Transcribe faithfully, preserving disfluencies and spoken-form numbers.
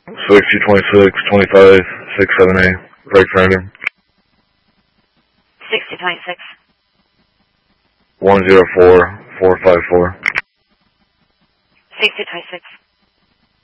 sixty, twenty-six, twenty-five, six, seven A, right fender. sixty, twenty-six. one zero four, four five four. sixty, twenty-six.